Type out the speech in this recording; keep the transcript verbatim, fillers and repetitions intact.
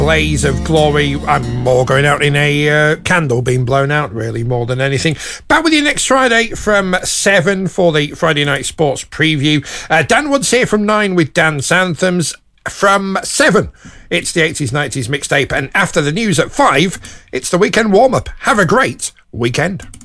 blaze of glory. I'm more going out in a uh, candle being blown out, really, more than anything. Back with you next Friday from seven for the Friday Night Sports preview. Uh, Dan Woods here from nine with Dance Anthems. From seven, it's the eighties nineties mixtape. And after the news at five, it's the weekend warm-up. Have a great weekend.